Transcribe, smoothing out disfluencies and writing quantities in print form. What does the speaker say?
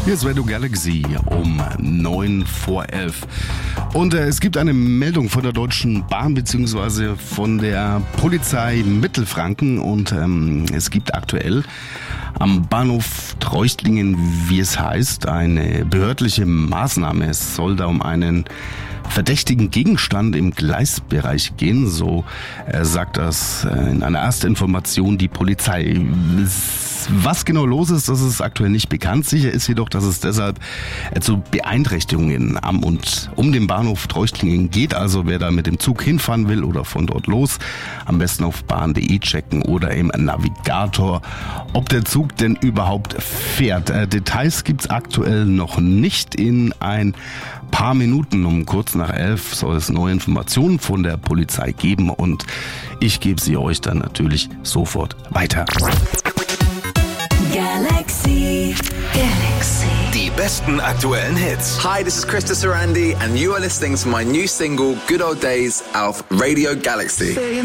Hier ist Radio Galaxy um 9 vor 11. Und es gibt eine Meldung von der Deutschen Bahn bzw. von der Polizei Mittelfranken. Und es gibt aktuell am Bahnhof Treuchtlingen, wie es heißt, eine behördliche Maßnahme. Es soll da um einen verdächtigen Gegenstand im Gleisbereich gehen, so sagt das in einer Erstinformation die Polizei. Was genau los ist, das ist aktuell nicht bekannt. Sicher ist jedoch, dass es deshalb zu Beeinträchtigungen am und um den Bahnhof Treuchtlingen geht. Also wer da mit dem Zug hinfahren will oder von dort los, am besten auf bahn.de checken oder im Navigator, ob der Zug denn überhaupt fährt. Details gibt's aktuell noch nicht. In ein paar Minuten um kurz nach 11 soll es neue Informationen von der Polizei geben und ich gebe sie euch dann natürlich sofort weiter. Galaxy. Die besten aktuellen Hits. Hi, this is Krista Sarandi and you are listening to my new single Good Old Days auf Radio Galaxy.